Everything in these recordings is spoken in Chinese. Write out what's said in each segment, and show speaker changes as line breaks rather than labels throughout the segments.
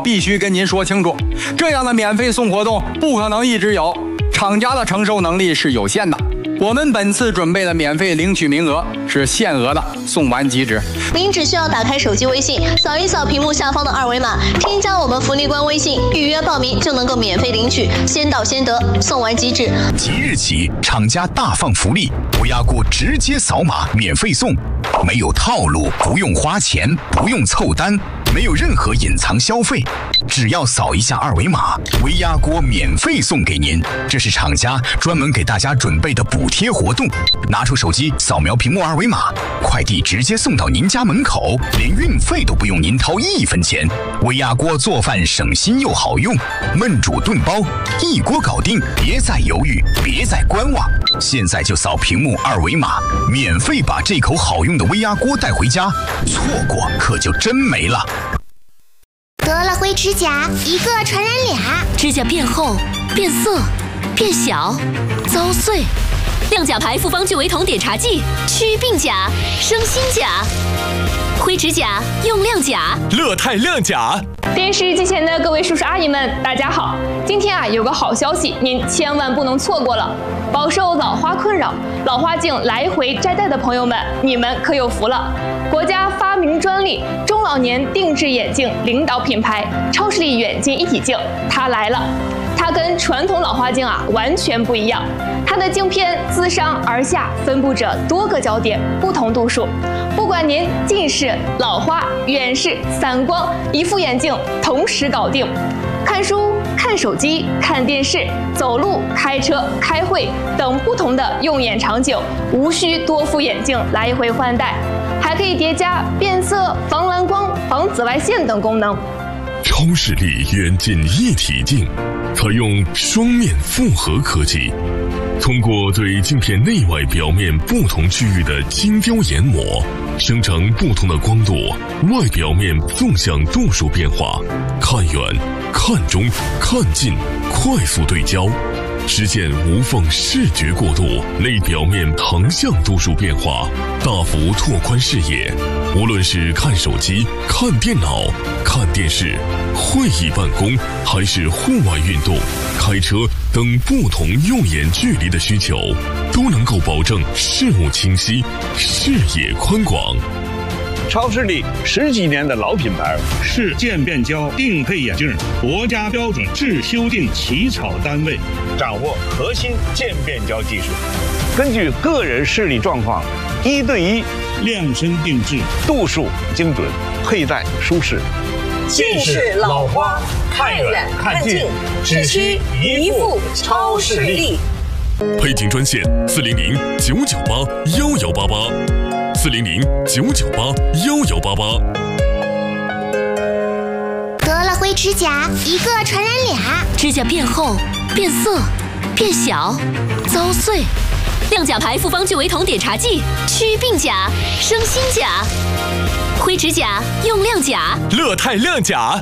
必须跟您说清楚，这样的免费送活动不可能一直有，厂家的承受能力是有限的。我们本次准备的免费领取名额是限额的，送完即止。
您只需要打开手机微信，扫一扫屏幕下方的二维码，添加我们福利官微信，预约报名就能够免费领取，先到先得，送完即止。
即日起，厂家大放福利，微压锅直接扫码免费送，没有套路，不用花钱，不用凑单，没有任何隐藏消费，只要扫一下二维码，微压锅免费送给您。这是厂家专门给大家准备的补贴活动，拿出手机扫描屏幕二维码，快递直接送到您家门口，连运费都不用您掏1分钱。微压锅做饭省心又好用，焖煮炖包一锅搞定，别再犹豫，别再观望，现在就扫屏幕二维码，免费把这口好用的微压锅带回家，错过可就真没了。
得了灰指甲，一个传染俩，
指甲变厚、变色、变小、遭碎。亮甲牌复方聚维酮碘茶剂，祛病甲，生新甲。灰指甲用亮甲，
乐泰亮甲。
电视机前的各位叔叔阿姨们，大家好！今天有个好消息，您千万不能错过了。饱受老花困扰、老花镜来回摘戴的朋友们，你们可有福了！国家发明专利中老年定制眼镜领导品牌超视力远近一体镜，它来了。它跟传统老花镜完全不一样，它的镜片自上而下分布着多个焦点，不同度数。不管您近视、老花、远视、散光，一副眼镜同时搞定。看书、看手机、看电视、走路、开车、开会等不同的用眼场景，无需多副眼镜来回换代，还可以叠加变色、防蓝光、防紫外线等功能。
超视力远近一体镜采用双面复合科技，通过对镜片内外表面不同区域的精雕研磨，生成不同的光度、外表面纵向度数变化，看远、看中、看近，快速对焦，实现无缝视觉过渡，内表面横向度数变化，大幅拓宽视野。无论是看手机、看电脑、看电视、会议办公，还是户外运动、开车等不同用眼距离的需求，都能够保证视物清晰、视野宽广。
超视力10几年的老品牌，
是渐变焦定配眼镜国家标准制修订起草单位，
掌握核心渐变焦技术，根据个人视力状况1对1
量身定制，
度数精准，佩戴舒适。
近视老花，看远看近，只需一副超视力。
配镜专线400-998-1188，400-998-1188。
得了灰指甲，一个传染俩，
指甲变厚、变色、变小、遭碎。亮甲牌复方聚维酮碘茶剂，祛病甲，生新甲。灰指甲用亮甲，
乐泰亮甲。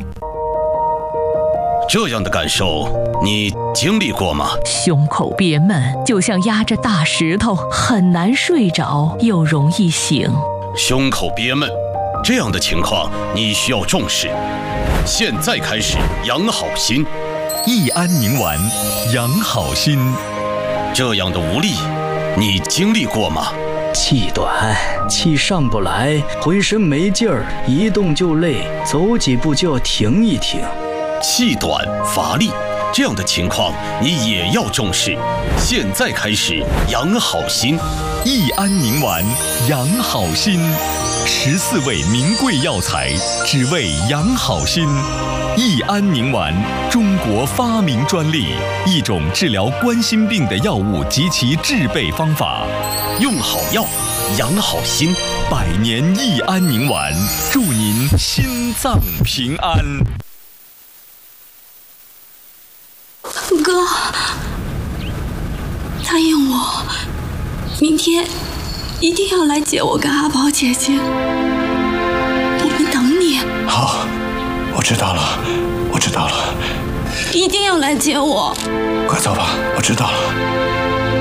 这样的感受你经历过吗？
胸口憋闷，就像压着大石头，很难睡着，又容易醒。
胸口憋闷，这样的情况你需要重视。现在开始养好心，
益安宁丸养好心。
这样的无力你经历过吗？
气短，气上不来，浑身没劲儿，一动就累，走几步就要停一停。
气短乏力，这样的情况你也要重视。现在开始养好心，
益安宁丸养好心，14味名贵药材，只为养好心。益安宁丸，中国发明专利，一种治疗冠心病的药物及其制备方法。
用好药，养好心
，100年益安宁丸，祝您心脏平安。
哥，答应我，明天一定要来接我跟阿宝姐姐，我们等你。
好，我知道了，我知道了。
一定要来接我。
快走吧，我知道了。